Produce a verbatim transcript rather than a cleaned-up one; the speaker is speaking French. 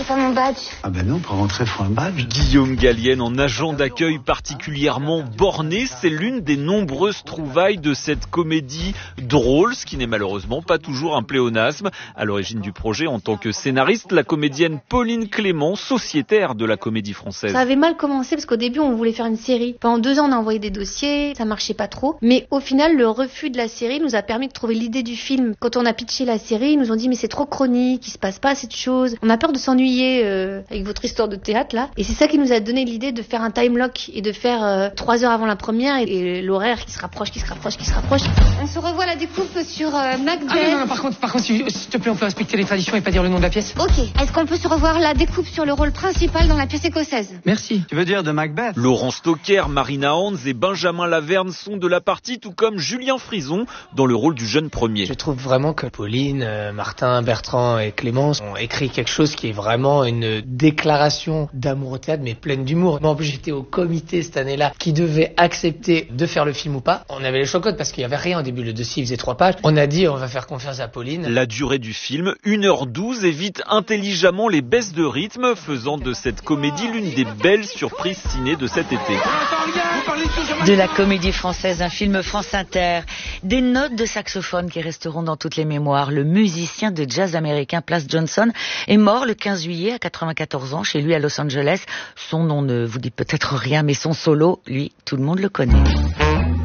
J'ai pas mon badge. Ah ben non, pour rentrer, faut un badge. Guillaume Gallienne en agent d'accueil particulièrement borné, c'est l'une des nombreuses trouvailles de cette comédie drôle, ce qui n'est malheureusement pas toujours un pléonasme. À l'origine du projet, en tant que scénariste, la comédienne Pauline Clément, sociétaire de la Comédie Française. Ça avait mal commencé parce qu'au début on voulait faire une série. Pendant deux ans on a envoyé des dossiers, ça marchait pas trop. Mais au final le refus de la série nous a permis de trouver l'idée du film. Quand on a pitché la série, ils nous ont dit mais c'est trop chronique, il se passe pas assez de choses. On a peur de s'ennuyer euh, avec votre histoire de théâtre là. Et c'est ça qui nous a donné l'idée de faire un time lock et de faire euh, trois heures avant la première et, et l'horaire qui se rapproche, qui se rapproche, qui se rapproche. On se revoit la découpe sur euh, Macbeth. Ah non, non, non, par contre, par contre, s'il te plaît, on peut respecter les traditions et pas dire le nom de la pièce. Ok. Est-ce qu'on peut se revoir la découpe sur le rôle principal dans la pièce écossaise? Merci. Tu veux dire de Macbeth? Laurent Stocker, Marina Hans et Benjamin Laverne sont de la partie, tout comme Julien Frison dans le rôle du jeune premier. Je trouve vraiment que Pauline, euh, Martin, Bertrand et Clémence ont écrit quelque chose qui est vraiment une déclaration d'amour au théâtre, mais pleine d'humour. Moi, en plus, j'étais au comité cette année-là qui devait accepter de faire le film ou pas. On avait les chocottes parce qu'il y avait rien au début. Le dossier faisait trois pages. On a dit on va faire confiance à Pauline. La durée du film, une heure douze, évite intelligemment les baisses de rythme, faisant de cette comédie l'une des belles surprises ciné de cet été. De la Comédie Française, un film France Inter, des notes de saxophone qui resteront dans toutes les mémoires. Le musicien de jazz américain Plas Johnson est mort le quinze juillet à quatre-vingt-quatorze ans chez lui à Los Angeles. Son nom ne vous dit peut-être rien, mais son solo, lui, tout le monde le connaît.